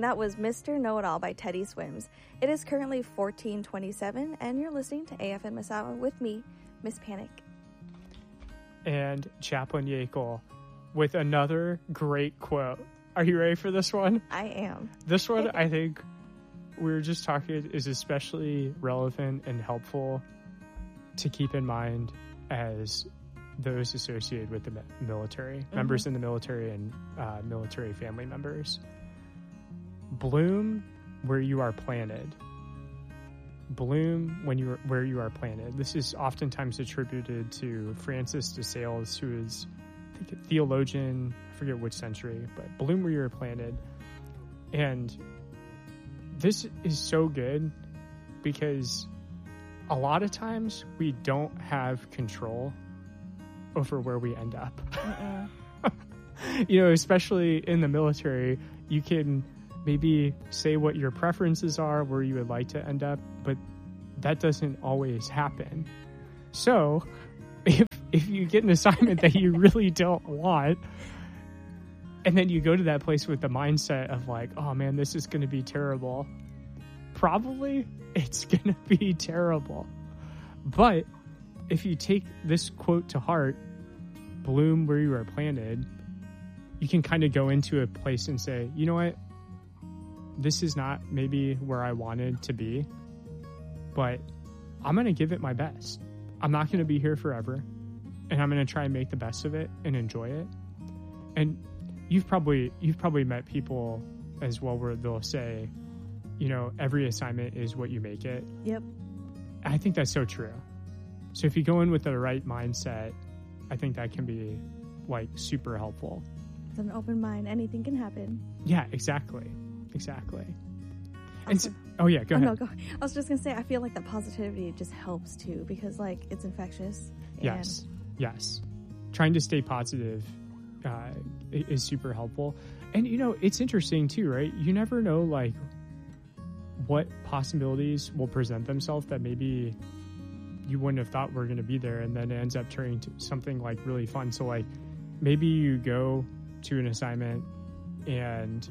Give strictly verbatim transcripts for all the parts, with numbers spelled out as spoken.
that was Mister Know-It-All by Teddy Swims. It is currently fourteen twenty-seven, and you're listening to A F N Misawa with me, Miss Panic. And Chaplain Yackel with another great quote. Are you ready for this one? I am. This one, I think we were just talking, is especially relevant and helpful to keep in mind as those associated with the military, mm-hmm. members in the military and uh, military family members. Bloom where you are planted. Bloom when you are, where you are planted. This is oftentimes attributed to Francis de Sales, who is, I think, a theologian. I forget which century, but bloom where you are planted. And this is so good because a lot of times we don't have control over where we end up. You know, especially in the military, you can maybe say what your preferences are, where you would like to end up, but that doesn't always happen. So if if you get an assignment that you really don't want, and then you go to that place with the mindset of like, oh man, this is going to be terrible, probably it's going to be terrible. But if you take this quote to heart, bloom where you are planted, you can kind of go into a place and say, you know what? This is not maybe where I wanted to be, but I'm going to give it my best. I'm not going to be here forever, and I'm going to try and make the best of it and enjoy it. And you've probably you've probably met people as well where they'll say, you know, every assignment is what you make it. Yep. I think that's so true. So if you go in with the right mindset, I think that can be like super helpful. With an open mind, anything can happen. Yeah, exactly. Exactly. Also, and so, oh yeah, go oh, ahead. No, go. I was just gonna say, I feel like that positivity just helps too, because like it's infectious. And yes, yes. Trying to stay positive uh, is super helpful, and you know it's interesting too, right? You never know like what possibilities will present themselves that maybe you wouldn't have thought were going to be there, and then it ends up turning to something like really fun. So like maybe you go to an assignment and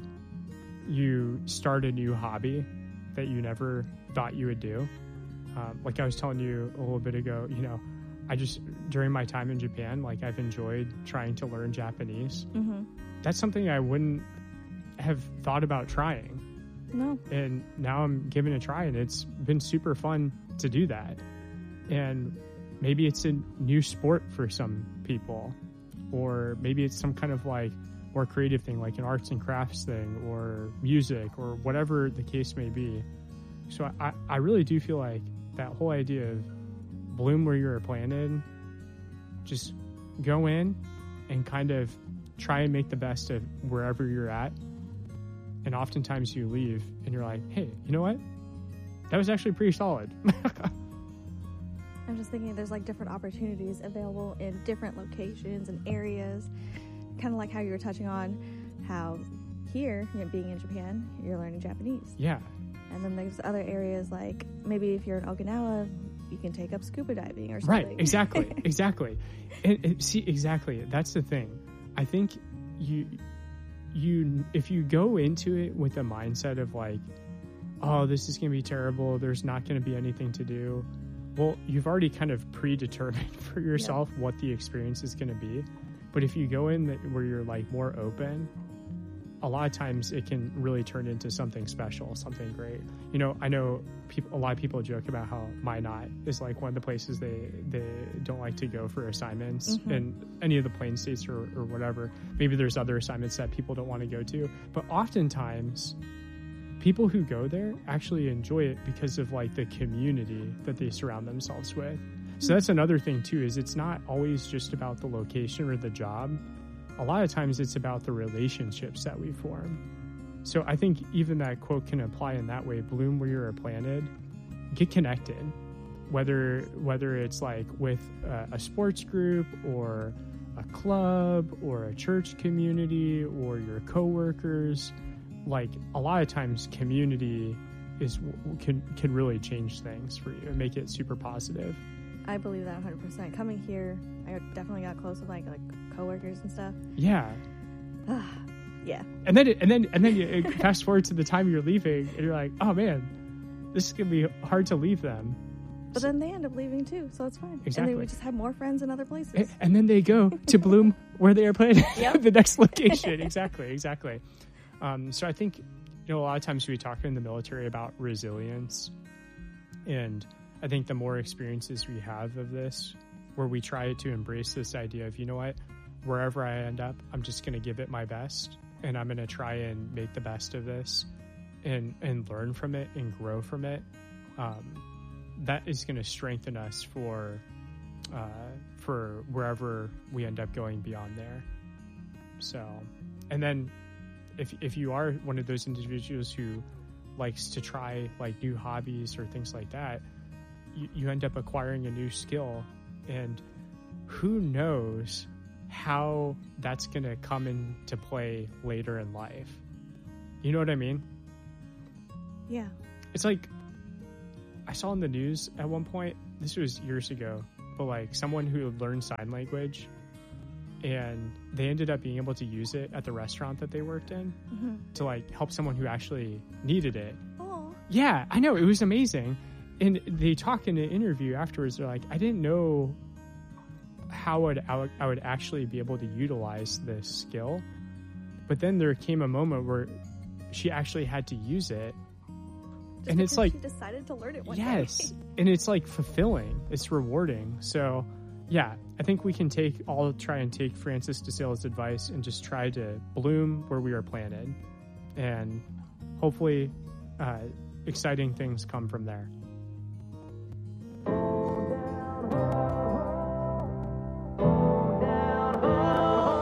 you start a new hobby that you never thought you would do. Um, like I was telling you a little bit ago, you know, I just, during my time in Japan, like I've enjoyed trying to learn Japanese. Mm-hmm. That's something I wouldn't have thought about trying. No. And now I'm giving it a try, and it's been super fun to do that. And maybe it's a new sport for some people, or maybe it's some kind of like more creative thing, like an arts and crafts thing, or music, or whatever the case may be. So I, I really do feel like that whole idea of bloom where you're planted, just go in and kind of try and make the best of wherever you're at. And oftentimes you leave and you're like, hey, you know what? That was actually pretty solid. I'm just thinking there's like different opportunities available in different locations and areas. Kind of like how you were touching on how here, you know, being in Japan, you're learning Japanese. Yeah. And then there's other areas like maybe if you're in Okinawa, you can take up scuba diving or something. Right, exactly, exactly. And, and see, exactly, that's the thing. I think you, you, if you go into it with a mindset of like, oh, this is going to be terrible, there's not going to be anything to do, well, you've already kind of predetermined for yourself yep. what the experience is going to be. But if you go in that, where you're like more open, a lot of times it can really turn into something special, something great. You know, I know people, a lot of people joke about how Minot is like one of the places they, they don't like to go for assignments mm-hmm. in any of the Plain States or, or whatever. Maybe there's other assignments that people don't want to go to. But oftentimes, people who go there actually enjoy it because of like the community that they surround themselves with. So that's another thing too, is it's not always just about the location or the job. A lot of times it's about the relationships that we form. So I think even that quote can apply in that way. Bloom where you're planted. Get connected. Whether whether it's like with a, a sports group or a club or a church community or your coworkers. Like a lot of times community is can can really change things for you and make it super positive. I believe that one hundred percent. Coming here, I definitely got close with like like coworkers and stuff. Yeah. Yeah. And then, it, and then, and then you fast forward to the time you're leaving, and you're like, oh man, this is gonna be hard to leave them. But then they end up leaving too, so it's fine. Exactly. And then we just have more friends in other places. And, and then they go to Bloom, where they are planning Yep. the next location. Exactly, exactly. Um, so I think, you know, a lot of times we talk in the military about resilience, and I think the more experiences we have of this, where we try to embrace this idea of, you know what, wherever I end up, I'm just going to give it my best, and I'm going to try and make the best of this, and and learn from it and grow from it. Um, that is going to strengthen us for uh, for wherever we end up going beyond there. So, and then if if you are one of those individuals who likes to try like new hobbies or things like that, you, you end up acquiring a new skill, and who knows how that's going to come into play later in life. You know what I mean? Yeah. It's like, I saw in the news at one point, this was years ago, but like someone who had learned sign language, and they ended up being able to use it at the restaurant that they worked in Mm-hmm. to like help someone who actually needed it. Oh. Yeah, I know. It was amazing. And they talk in an interview afterwards. They're like, I didn't know how I'd, I would actually be able to utilize this skill. But then there came a moment where she actually had to use it. Just and it's because like, she decided to learn it one yes. day. And it's like fulfilling. It's rewarding. So yeah, I think we can take all try and take Francis DeSales' advice and just try to bloom where we are planted. And hopefully uh, exciting things come from there.